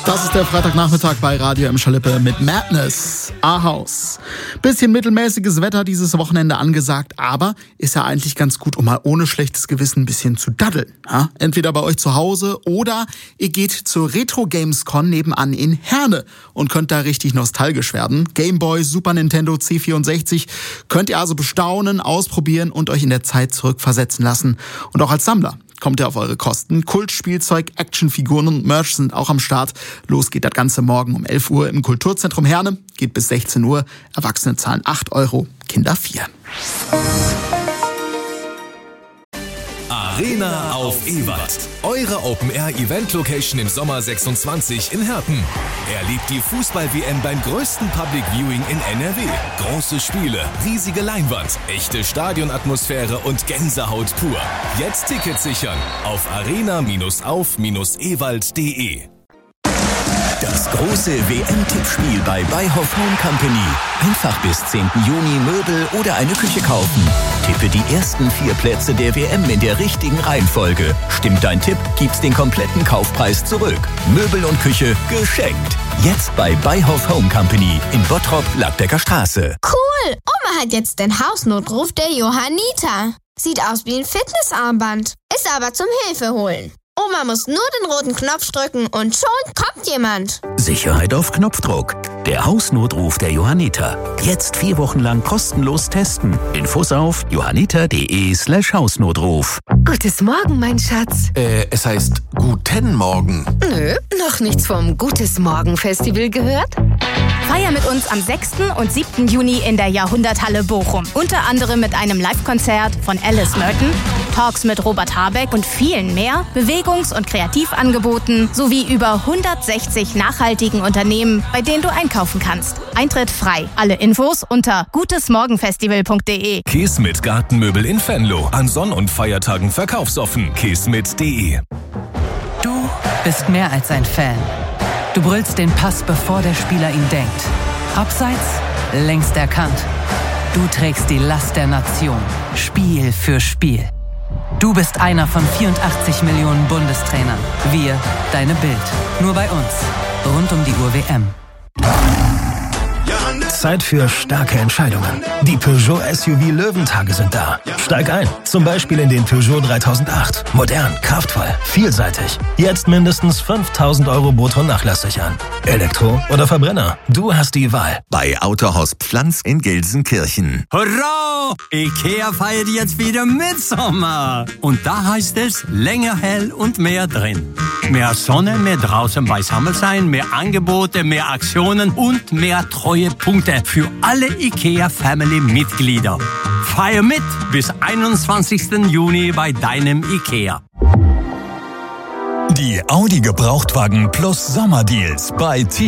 Das ist der Freitagnachmittag bei Radio M. Schalippe mit Madness, A-House. Bisschen mittelmäßiges Wetter dieses Wochenende angesagt, aber ist ja eigentlich ganz gut, um mal ohne schlechtes Gewissen ein bisschen zu daddeln. Ja? Entweder bei euch zu Hause oder ihr geht zur Retro Gamescon nebenan in Herne und könnt da richtig nostalgisch werden. Gameboy, Super Nintendo, C64 könnt ihr also bestaunen, ausprobieren und euch in der Zeit zurückversetzen lassen. Und auch als Sammler kommt ihr auf eure Kosten. Kultspielzeug, Actionfiguren und Merch sind auch am Start. Los geht das Ganze morgen um 11 Uhr im Kulturzentrum Herne. Geht bis 16 Uhr. Erwachsene zahlen 8 €, Kinder 4. Arena auf Ewald. Eure Open-Air-Event-Location im Sommer 26 in Herten. Erlebt die Fußball-WM beim größten Public Viewing in NRW. Große Spiele, riesige Leinwand, echte Stadionatmosphäre und Gänsehaut pur. Jetzt Tickets sichern auf arena-auf-ewald.de. Das große WM-Tippspiel bei Beihoff Home Company. Einfach bis 10. Juni Möbel oder eine Küche kaufen. Tippe die ersten 4 Plätze der WM in der richtigen Reihenfolge. Stimmt dein Tipp, gibt's den kompletten Kaufpreis zurück. Möbel und Küche geschenkt. Jetzt bei Beihoff Home Company in Bottrop, Ladbecker Straße. Cool! Oma hat jetzt den Hausnotruf der Johanniter. Sieht aus wie ein Fitnessarmband. Ist aber zum Hilfeholen. Oma muss nur den roten Knopf drücken und schon kommt jemand. Sicherheit auf Knopfdruck. Der Hausnotruf der Johanniter. Jetzt 4 Wochen lang kostenlos testen. Infos auf johanniter.de/Hausnotruf. Gutes Morgen, mein Schatz. Es heißt Guten Morgen. Nö, noch nichts vom Gutes Morgen Festival gehört? Feier mit uns am 6. und 7. Juni in der Jahrhunderthalle Bochum. Unter anderem mit einem Live-Konzert von Alice Merton, Talks mit Robert Habeck und vielen mehr, Bewegungs- und Kreativangeboten sowie über 160 nachhaltigen Unternehmen, bei denen du einkaufen kannst. Eintritt frei. Alle Infos unter gutesmorgenfestival.de. Kesmit Gartenmöbel in Venlo. An Sonn- und Feiertagen verkaufsoffen. kesmit.de. Du bist mehr als ein Fan. Du brüllst den Pass, bevor der Spieler ihn denkt. Abseits, längst erkannt. Du trägst die Last der Nation. Spiel für Spiel. Du bist einer von 84 Millionen Bundestrainern. Wir, deine Bild. Nur bei uns. Rund um die Uhr WM. Zeit für starke Entscheidungen. Die Peugeot SUV Löwentage sind da. Steig ein, zum Beispiel in den Peugeot 3008. Modern, kraftvoll, vielseitig. Jetzt mindestens 5.000 € brutto nachlasssichern. Elektro oder Verbrenner, du hast die Wahl. Bei Autohaus Pflanz in Gelsenkirchen. Hurra! Ikea feiert jetzt wieder Mitsommer. Und da heißt es länger hell und mehr drin. Mehr Sonne, mehr draußen beisammen sein, mehr Angebote, mehr Aktionen und mehr Treuepunkte für alle IKEA-Family-Mitglieder. Feier mit bis 21. Juni bei deinem IKEA. Die Audi Gebrauchtwagen Plus Sommerdeals bei